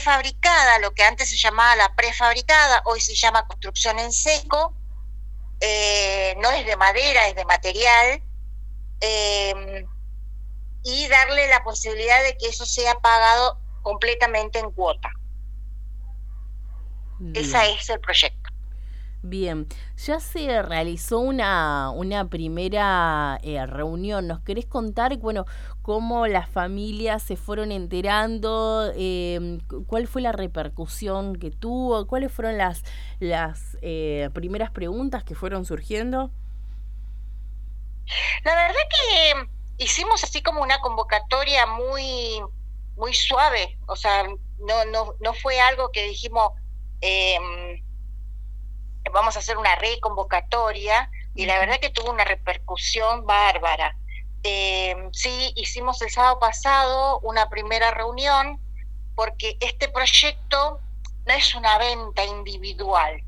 prefabricada, lo que antes se llamaba la prefabricada, hoy se llama construcción en seco, no es de madera, es de material, y darle la posibilidad de que eso sea pagado completamente en cuota. Ese es el proyecto. Bien, ya se realizó una primera reunión. ¿Nos querés contar, bueno, cómo las familias se fueron enterando? ¿Cuál fue la repercusión que tuvo? ¿Cuáles fueron las primeras preguntas que fueron surgiendo? La verdad que hicimos así como una convocatoria muy, muy suave. O sea, no fue algo que dijimos... vamos a hacer una reconvocatoria, y la verdad que tuvo una repercusión bárbara. Sí, hicimos el sábado pasado una primera reunión, porque este proyecto no es una venta individual,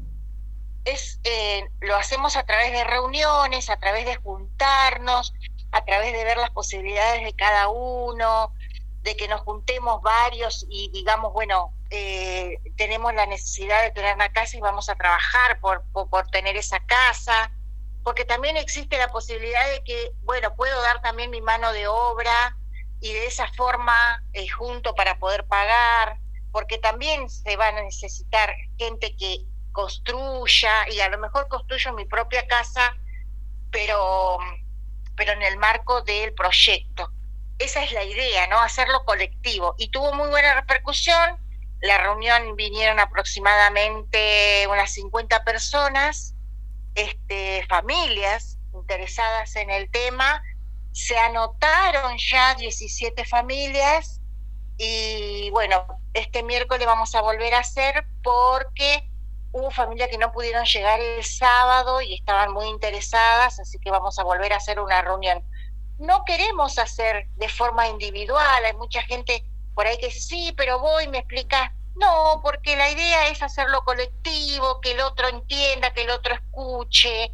lo hacemos a través de reuniones, a través de juntarnos, a través de ver las posibilidades de cada uno, de que nos juntemos varios y digamos, bueno, tenemos la necesidad de tener una casa y vamos a trabajar por tener esa casa, porque también existe la posibilidad de que, bueno, puedo dar también mi mano de obra y de esa forma junto para poder pagar, porque también se van a necesitar gente que construya, y a lo mejor construyo mi propia casa, pero en el marco del proyecto. Esa es la idea, ¿no? Hacerlo colectivo. Y tuvo muy buena repercusión. La reunión vinieron aproximadamente unas 50 personas, familias interesadas en el tema. Se anotaron ya 17 familias y bueno, este miércoles vamos a volver a hacer porque hubo familias que no pudieron llegar el sábado y estaban muy interesadas, así que vamos a volver a hacer una reunión. No queremos hacer de forma individual, hay mucha gente por ahí que sí, pero voy, me explicas. No, porque la idea es hacerlo colectivo, que el otro entienda, que el otro escuche,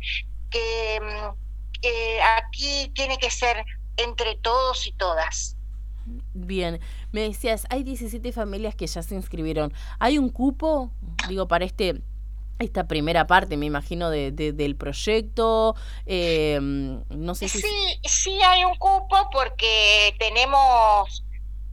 que aquí tiene que ser entre todos y todas. Bien, me decías, hay 17 familias que ya se inscribieron. ¿Hay un cupo, digo, para esta primera parte, me imagino, del proyecto? No sé si... Sí hay un cupo porque tenemos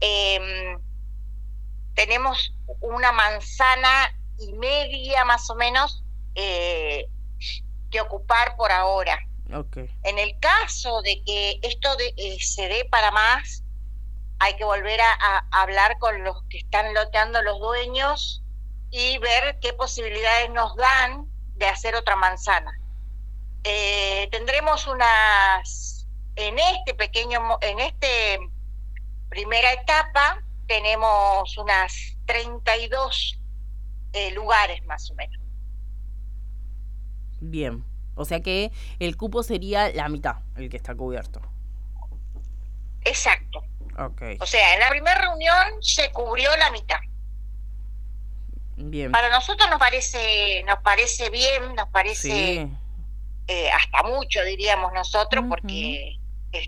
una manzana y media más o menos que ocupar por ahora. Okay. En el caso de que esto se dé para más, hay que volver a hablar con los que están loteando, los dueños, y ver qué posibilidades nos dan de hacer otra manzana. Tendremos en este primera etapa, tenemos unas 32 lugares más o menos. Bien, o sea que el cupo sería la mitad, el que está cubierto. Exacto. Okay. O sea, en la primera reunión se cubrió la mitad. Bien. Para nosotros nos parece bien, nos parece sí. Hasta mucho, diríamos nosotros, porque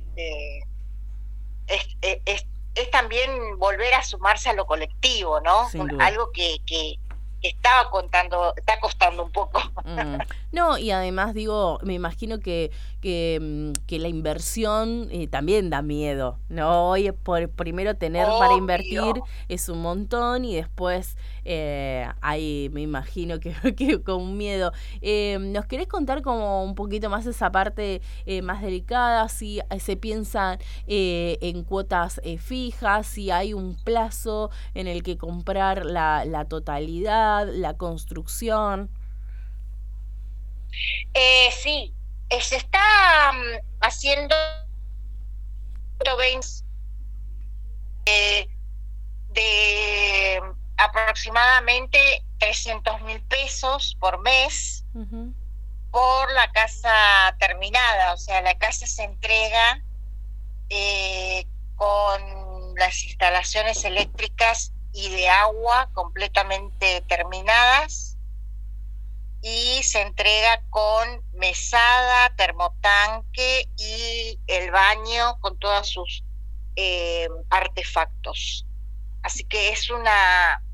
es también volver a sumarse a lo colectivo, ¿no? Algo que está costando un poco. No, y además digo, me imagino que la inversión también da miedo, ¿no? Hoy primero tener para invertir es un montón y después hay, me imagino que con miedo. ¿Nos querés contar como un poquito más esa parte más delicada? Si se piensa en cuotas fijas, si hay un plazo en el que comprar la totalidad, la construcción. Sí, se está haciendo de aproximadamente 300.000 pesos por mes por la casa terminada. O sea, la casa se entrega con las instalaciones eléctricas y de agua completamente terminadas, y se entrega con mesada, termotanque y el baño con todos sus artefactos. Así que es una